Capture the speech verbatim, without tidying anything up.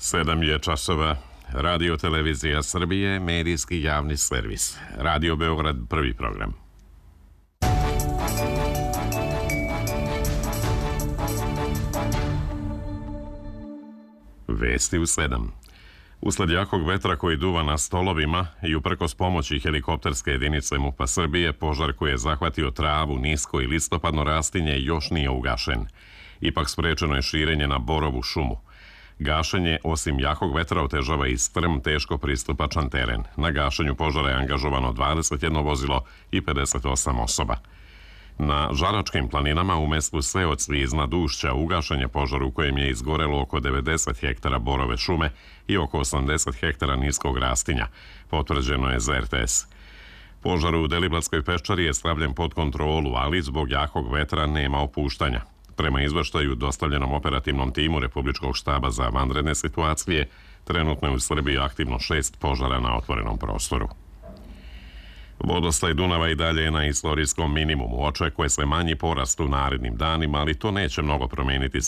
Sedam je časova. Radio Televizija Srbije, medijski javni servis. Radio Beograd, prvi program. Vesti u sedam. Usled jakog vetra koji duva na stolovima i uprkos pomoći helikopterske jedinice MUP-a Srbije, požar koji je zahvatio travu, nisko i listopadno rastinje još nije ugašen. Ipak sprečeno je širenje na borovu šumu. Gašenje, osim jakog vetra, otežava i strm, teško pristupačan teren. Na gašenju požara je angažovano dvadeset jedno vozilo i pedeset osam osoba. Na Žaračkim planinama u mestu Sveoci iznad Ušća ugašen je požar u kojem je izgorelo oko devedeset hektara borove šume i oko osamdeset hektara niskog rastinja, potvrđeno je za R T S. Požar u Deliblatskoj peščari je stavljen pod kontrolu, ali zbog jakog vetra nema opuštanja. Prema izveštaju dostavljenom operativnom timu Republičkog štaba za vanredne situacije, trenutno je u Srbiji aktivno šest požara na otvorenom prostoru. Vodostaj Dunava i dalje je na istorijskom minimumu. Očekuje se manji porast u narednim danima, ali to neće mnogo promeniti